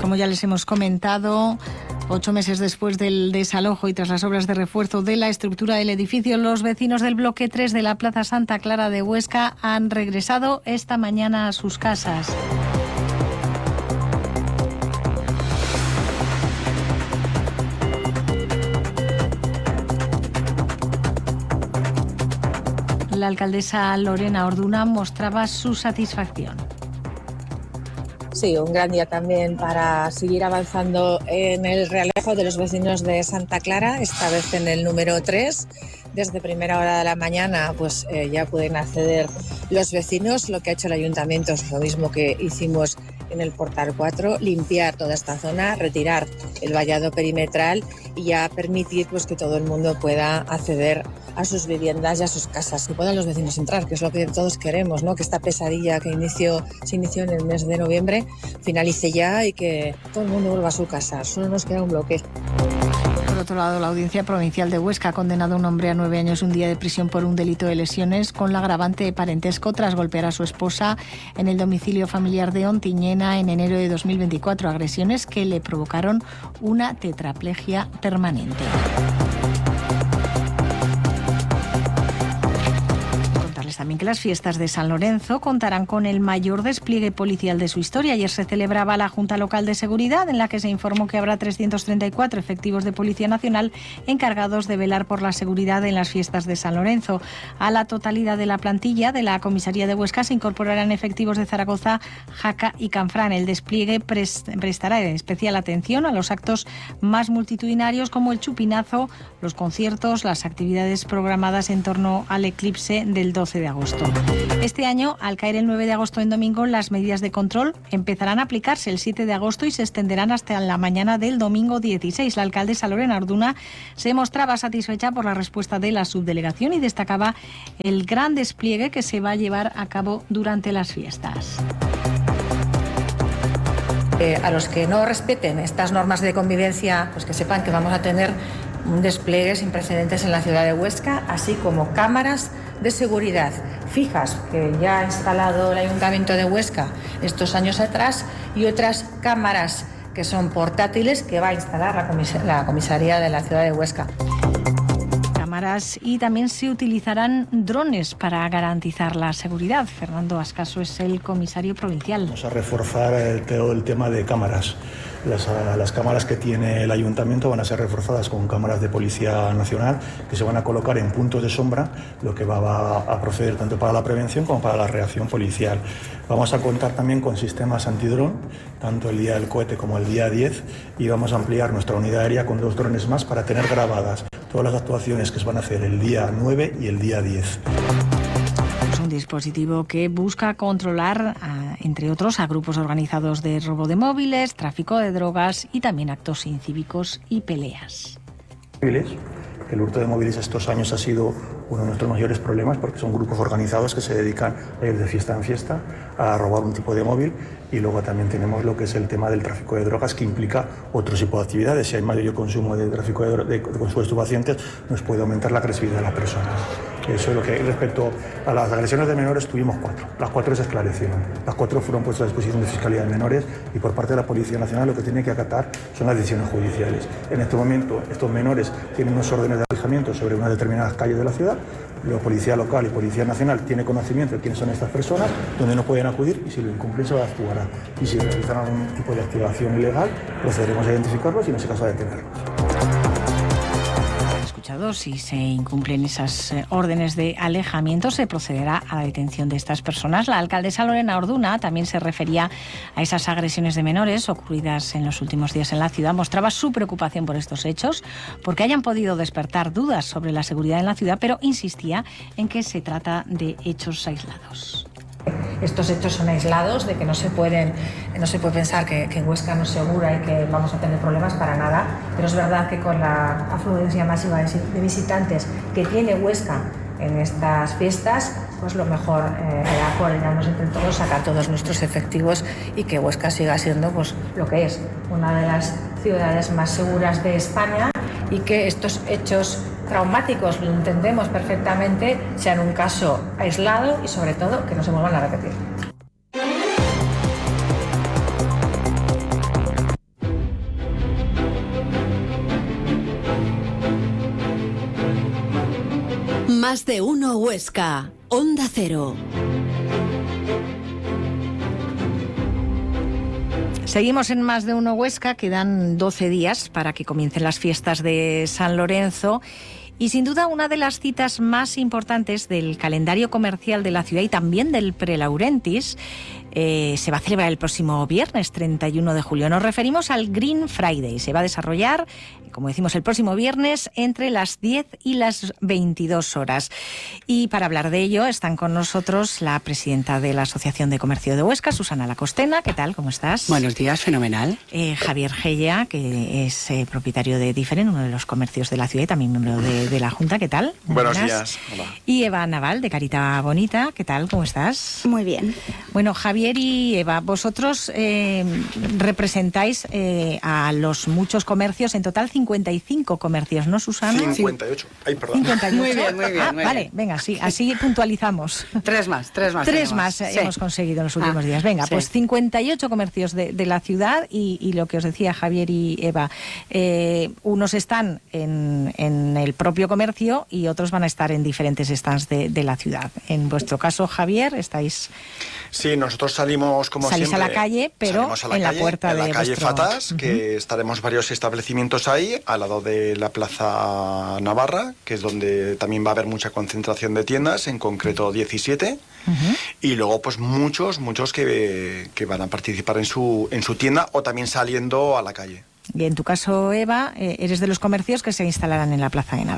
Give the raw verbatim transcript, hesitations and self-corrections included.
como ya les hemos comentado, ocho meses después del desalojo y tras las obras de refuerzo de la estructura del edificio, los vecinos del bloque tres de la Plaza Santa Clara de Huesca han regresado esta mañana a sus casas. La alcaldesa Lorena Orduna mostraba su satisfacción. Sí, un gran día también para seguir avanzando en el realejo de los vecinos de Santa Clara, esta vez en el número tres. Desde primera hora de la mañana pues eh, ya pueden acceder los vecinos. Lo que ha hecho el ayuntamiento es lo mismo que hicimos en el portal cuatro, limpiar toda esta zona, retirar el vallado perimetral y ya permitir pues, que todo el mundo pueda acceder a sus viviendas y a sus casas, que puedan los vecinos entrar, que es lo que todos queremos, ¿no? Que esta pesadilla que inició, se inició en el mes de noviembre finalice ya y que todo el mundo vuelva a su casa. Solo nos queda un bloque. Por otro lado, la Audiencia Provincial de Huesca ha condenado a un hombre a nueve años y un día de prisión por un delito de lesiones con la agravante de parentesco tras golpear a su esposa en el domicilio familiar de Ontiñena en enero de dos mil veinticuatro, agresiones que le provocaron una tetraplegia permanente. También que las fiestas de San Lorenzo contarán con el mayor despliegue policial de su historia. Ayer se celebraba la Junta Local de Seguridad, en la que se informó que habrá trescientos treinta y cuatro efectivos de Policía Nacional encargados de velar por la seguridad en las fiestas de San Lorenzo. A la totalidad de la plantilla de la Comisaría de Huesca se incorporarán efectivos de Zaragoza, Jaca y Canfrán. El despliegue prestará especial atención a los actos más multitudinarios como el chupinazo, los conciertos, las actividades programadas en torno al eclipse del doce de agosto. Este año, al caer el nueve de agosto en domingo, las medidas de control empezarán a aplicarse el siete de agosto y se extenderán hasta la mañana del domingo dieciséis. La alcaldesa Lorena Orduna se mostraba satisfecha por la respuesta de la subdelegación y destacaba el gran despliegue que se va a llevar a cabo durante las fiestas. Eh, a los que no respeten estas normas de convivencia, pues que sepan que vamos a tener un despliegue sin precedentes en la ciudad de Huesca, así como cámaras de seguridad fijas que ya ha instalado el Ayuntamiento de Huesca estos años atrás y otras cámaras que son portátiles que va a instalar la, comis- la comisaría de la ciudad de Huesca. Y también se utilizarán drones para garantizar la seguridad. Fernando Ascaso es el comisario provincial. Vamos a reforzar el, todo el tema de cámaras. Las, las cámaras que tiene el ayuntamiento van a ser reforzadas con cámaras de Policía Nacional que se van a colocar en puntos de sombra, lo que va, va a proceder tanto para la prevención como para la reacción policial. Vamos a contar también con sistemas antidrón, tanto el día del cohete como el día diez, y vamos a ampliar nuestra unidad aérea con dos drones más para tener grabadas todas las actuaciones que se van a hacer el día nueve y el día diez. Es un dispositivo que busca controlar, a, entre otros, a grupos organizados de robo de móviles, tráfico de drogas y también actos incívicos y peleas. El hurto de móviles estos años ha sido uno de nuestros mayores problemas porque son grupos organizados que se dedican a ir de fiesta en fiesta a robar un tipo de móvil, y luego también tenemos lo que es el tema del tráfico de drogas, que implica otro tipo de actividades. Si hay mayor consumo de tráfico de, de, de consumo de estupefacientes, nos puede aumentar la agresividad de las personas. Eso es lo que respecto a las agresiones de menores tuvimos cuatro. Las cuatro se esclarecieron. Las cuatro fueron puestas a disposición de Fiscalía de Menores y por parte de la Policía Nacional lo que tiene que acatar son las decisiones judiciales. En este momento estos menores tienen unos órdenes de alejamiento sobre unas determinadas calles de la ciudad. La Policía Local y Policía Nacional tiene conocimiento de quiénes son estas personas, donde no pueden acudir, y si lo incumplen se va a actuar. Y si realizan algún tipo de activación ilegal, procederemos a identificarlos y en ese caso a detenerlos. Si se incumplen esas órdenes de alejamiento, se procederá a la detención de estas personas. La alcaldesa Lorena Orduna también se refería a esas agresiones de menores ocurridas en los últimos días en la ciudad. Mostraba su preocupación por estos hechos, porque hayan podido despertar dudas sobre la seguridad en la ciudad, pero insistía en que se trata de hechos aislados. Estos hechos son aislados, de que no se pueden, no se puede pensar que, que en Huesca no es segura y que vamos a tener problemas para nada, pero es verdad que con la afluencia masiva de visitantes que tiene Huesca en estas fiestas, pues lo mejor eh, era coordinarnos entre todos, sacar todos nuestros efectivos y que Huesca siga siendo pues lo que es, una de las ciudades más seguras de España, y que estos hechos traumáticos, lo entendemos perfectamente, sean un caso aislado y sobre todo que no se vuelvan a repetir. Más de uno Huesca, Onda Cero. Seguimos en Más de uno Huesca, quedan doce días para que comiencen las fiestas de San Lorenzo. Y sin duda una de las citas más importantes del calendario comercial de la ciudad y también del Prelaurentis eh, se va a celebrar el próximo viernes treinta y uno de julio. Nos referimos al Green Friday. Se va a desarrollar, como decimos, el próximo viernes entre las diez y las veintidós horas. Y para hablar de ello están con nosotros la presidenta de la Asociación de Comercio de Huesca, Susana Lacostena. ¿Qué tal? ¿Cómo estás? Buenos días, fenomenal. Eh, Javier Gella, que es eh, propietario de Diferent, uno de los comercios de la ciudad y también miembro de, de la Junta. ¿Qué tal? Buenos Buenas. días. Hola. Y Eva Naval, de Carita Bonita. ¿Qué tal? ¿Cómo estás? Muy bien. Bueno, Javier y Eva, vosotros eh, representáis eh, a los muchos comercios, en total cincuenta y cinco comercios, ¿no, Susana? cincuenta y ocho. Ay, perdón. cincuenta y ocho. Muy bien, muy bien, Ah, muy vale, bien. venga, sí, así puntualizamos. Tres más, tres más. Tres tenemos. más eh, Sí. hemos conseguido en los últimos Ah, días. Venga, sí. pues cincuenta y ocho comercios de, de la ciudad y, y lo que os decía Javier y Eva, eh, unos están en, en el propio comercio y otros van a estar en diferentes stands de, de la ciudad. En vuestro caso, Javier, estáis... Sí, nosotros salimos como Salís siempre. a la calle, pero salimos a la en la calle, puerta en la de calle vuestro- Fatas, Ujú. que estaremos varios establecimientos ahí, al lado de la Plaza Navarra, que es donde también va a haber mucha concentración de tiendas, en concreto diecisiete. Ujú. Y luego, pues muchos, muchos que, que van a participar en su, en su tienda o también saliendo a la calle. Y en tu caso, Eva, eh, eres de los comercios que se instalarán en la Plaza de Navarra.